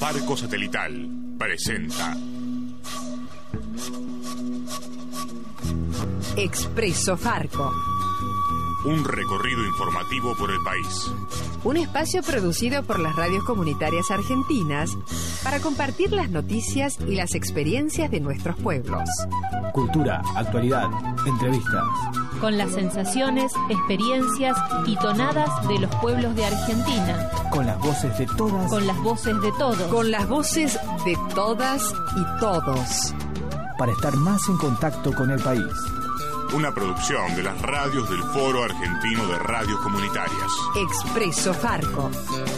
Farco Satelital presenta Expreso Farco. Un recorrido informativo por el país. Un espacio producido por las radios comunitarias argentinas para compartir las noticias y las experiencias de nuestros pueblos. Cultura, actualidad, entrevistas. Con las sensaciones, experiencias y tonadas de los pueblos de Argentina. Con las voces de todas. Con las voces de todos. Con las voces de todas y todos. Para estar más en contacto con el país. Una producción de las radios del Foro Argentino de Radios Comunitarias. Expreso Farco.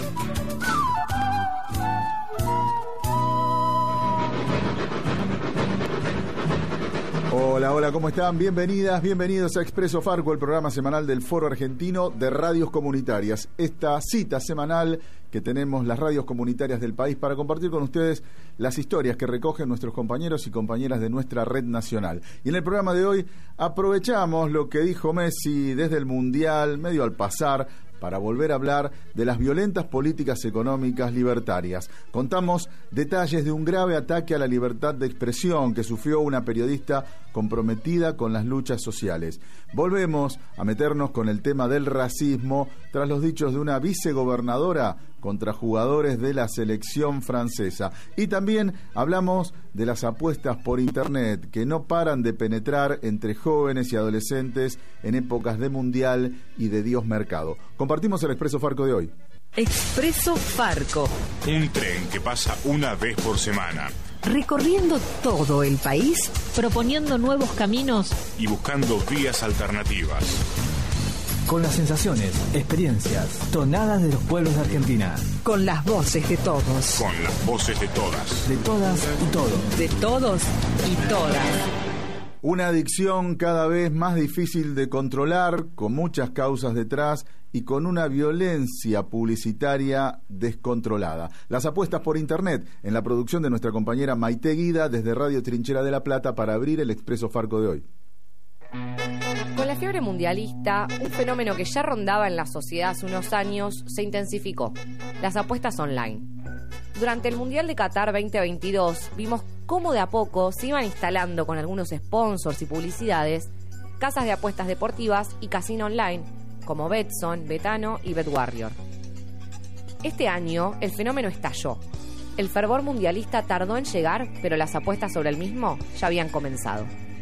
Hola, ¿cómo están? Bienvenidas, bienvenidos a Expreso Farco, el programa semanal del Foro Argentino de Radios Comunitarias. Esta cita semanal que tenemos las radios comunitarias del país para compartir con ustedes las historias que recogen nuestros compañeros y compañeras de nuestra red nacional. Y en el programa de hoy aprovechamos lo que dijo Messi desde el Mundial, medio al pasar, para volver a hablar de las violentas políticas económicas libertarias. Contamos detalles de un grave ataque a la libertad de expresión que sufrió una periodista comprometida con las luchas sociales. Volvemos a meternos con el tema del racismo tras los dichos de una vicegobernadora contra jugadores de la selección francesa. Y también hablamos de las apuestas por internet que no paran de penetrar entre jóvenes y adolescentes en épocas de mundial y de Dios mercado. Compartimos el Expreso Farco de hoy. Expreso Farco. Un tren que pasa una vez por semana. Recorriendo todo el país. Proponiendo nuevos caminos. Y buscando vías alternativas. Con las sensaciones, experiencias, tonadas de los pueblos de Argentina. Con las voces de todos. Con las voces de todas. De todas y todos. De todos y todas. Una adicción cada vez más difícil de controlar, con muchas causas detrás y con una violencia publicitaria descontrolada. Las apuestas por internet, en la producción de nuestra compañera Maite Guida desde Radio Trinchera de La Plata para abrir el Expreso Farco de hoy. Con la fiebre mundialista, un fenómeno que ya rondaba en la sociedad hace unos años se intensificó: las apuestas online. Durante el Mundial de Qatar 2022 vimos cómo de a poco se iban instalando con algunos sponsors y publicidades casas de apuestas deportivas y casino online como Betson, Betano y BetWarrior. Este año el fenómeno estalló. El fervor mundialista tardó en llegar, pero las apuestas sobre el mismo ya habían comenzado.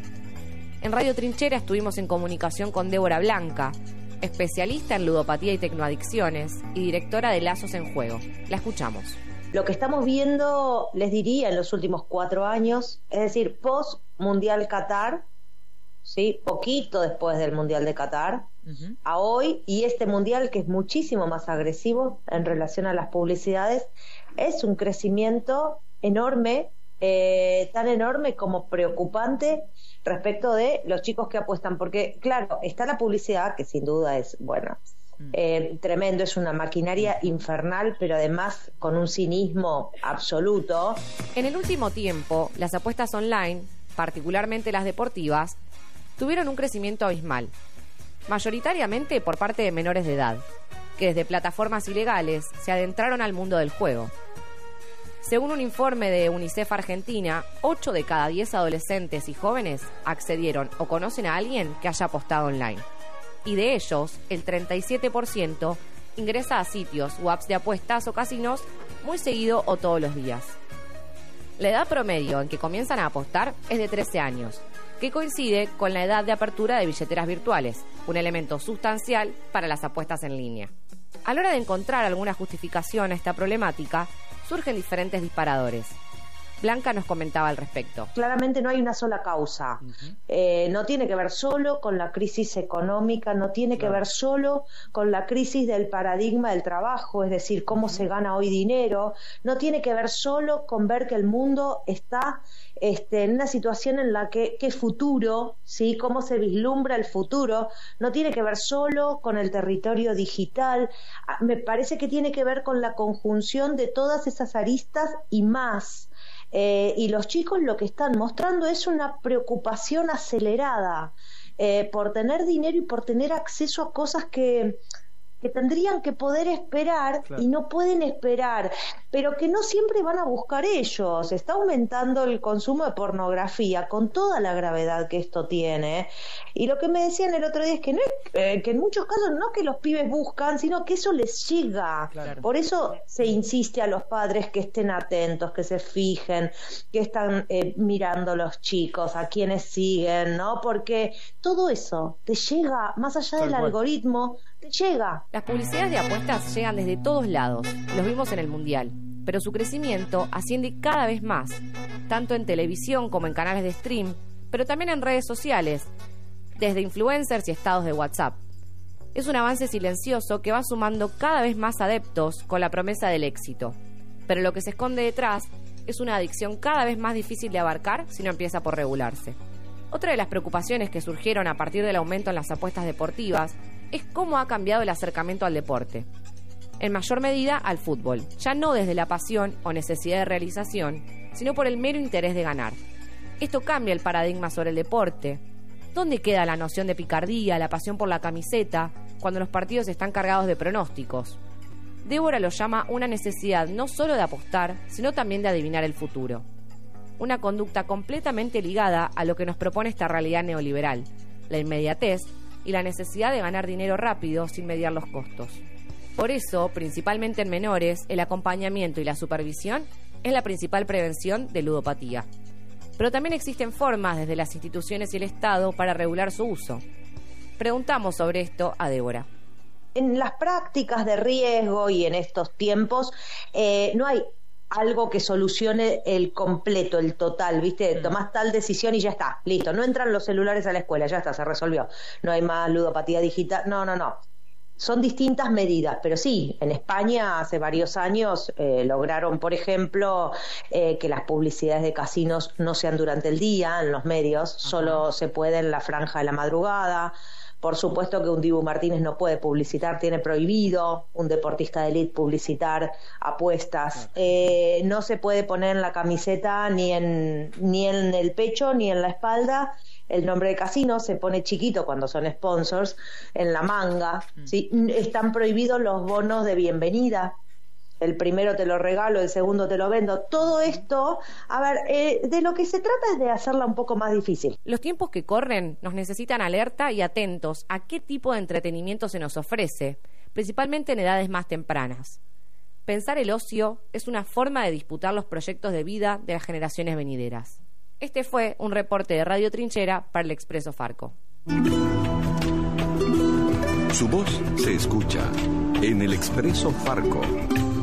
En Radio Trinchera estuvimos en comunicación con Débora Blanca, especialista en ludopatía y tecnoadicciones y directora de Lazos en Juego. La escuchamos. Lo que estamos viendo, les diría, en los últimos 4 años, es decir, post-Mundial Qatar, ¿sí? Poquito después del Mundial de Qatar, a hoy, y este Mundial que es muchísimo más agresivo en relación a las publicidades, es un crecimiento enorme, tan enorme como preocupante respecto de los chicos que apuestan, porque claro, está la publicidad, que sin duda es, bueno, tremendo, es una maquinaria infernal, pero además con un cinismo absoluto. En el último tiempo, las apuestas online, particularmente las deportivas, tuvieron un crecimiento abismal, mayoritariamente por parte de menores de edad, que desde plataformas ilegales se adentraron al mundo del juego. Según un informe de UNICEF Argentina, 8 de cada 10 adolescentes y jóvenes accedieron o conocen a alguien que haya apostado online. Y de ellos, el 37% ingresa a sitios o apps de apuestas o casinos muy seguido o todos los días. La edad promedio en que comienzan a apostar es de 13 años, que coincide con la edad de apertura de billeteras virtuales, un elemento sustancial para las apuestas en línea. A la hora de encontrar alguna justificación a esta problemática, surgen diferentes disparadores. Blanca nos comentaba al respecto. Claramente no hay una sola causa. No tiene que ver solo con la crisis económica, no tiene que ver solo con la crisis del paradigma del trabajo, es decir, cómo se gana hoy dinero, no tiene que ver solo con ver que el mundo está en una situación en la que qué futuro, ¿sí? Cómo se vislumbra el futuro, no tiene que ver solo con el territorio digital, me parece que tiene que ver con la conjunción de todas esas aristas y más. Y los chicos lo que están mostrando es una preocupación acelerada por tener dinero y por tener acceso a cosas que que tendrían que poder esperar y no pueden esperar, pero que no siempre van a buscar ellos. Está aumentando el consumo de pornografía con toda la gravedad que esto tiene. Y lo que me decían el otro día es que no es, que en muchos casos no que los pibes buscan, sino que eso les llega. Por eso se insiste a los padres que estén atentos, que se fijen, que están mirando los chicos, a quienes siguen, ¿no? Porque todo eso te llega, más allá del algoritmo, te llega. Las publicidades de apuestas llegan desde todos lados, los vimos en el Mundial, pero su crecimiento asciende cada vez más, tanto en televisión como en canales de stream, pero también en redes sociales, desde influencers y estados de WhatsApp. Es un avance silencioso que va sumando cada vez más adeptos con la promesa del éxito, pero lo que se esconde detrás es una adicción cada vez más difícil de abarcar si no empieza por regularse. Otra de las preocupaciones que surgieron a partir del aumento en las apuestas deportivas es cómo ha cambiado el acercamiento al deporte. En mayor medida al fútbol, ya no desde la pasión o necesidad de realización, sino por el mero interés de ganar. Esto cambia el paradigma sobre el deporte. ¿Dónde queda la noción de picardía, la pasión por la camiseta, cuando los partidos están cargados de pronósticos? Débora lo llama una necesidad no solo de apostar, sino también de adivinar el futuro. Una conducta completamente ligada a lo que nos propone esta realidad neoliberal, la inmediatez y la necesidad de ganar dinero rápido sin mediar los costos. Por eso, principalmente en menores, el acompañamiento y la supervisión es la principal prevención de ludopatía. Pero también existen formas desde las instituciones y el Estado para regular su uso. Preguntamos sobre esto a Débora. En las prácticas de riesgo y en estos tiempos no hay algo que solucione el completo, el total, ¿viste? Tomás tal decisión y ya está, listo. No entran los celulares a la escuela, ya está, se resolvió. No hay más ludopatía digital, no. Son distintas medidas, pero sí, en España hace varios años lograron, por ejemplo, que las publicidades de casinos no sean durante el día en los medios, solo se puede en la franja de la madrugada. Por supuesto que un Dibu Martínez no puede publicitar, tiene prohibido un deportista de élite publicitar apuestas. No se puede poner en la camiseta ni en el pecho ni en la espalda el nombre de casino, se pone chiquito cuando son sponsors, en la manga. ¿Sí? Están prohibidos los bonos de bienvenida. El primero te lo regalo, el segundo te lo vendo. Todo esto, a ver, de lo que se trata es de hacerla un poco más difícil. Los tiempos que corren nos necesitan alerta y atentos a qué tipo de entretenimiento se nos ofrece, principalmente en edades más tempranas. Pensar el ocio es una forma de disputar los proyectos de vida de las generaciones venideras. Este fue un reporte de Radio Trinchera para el Expreso Farco. Su voz se escucha en el Expreso Farco.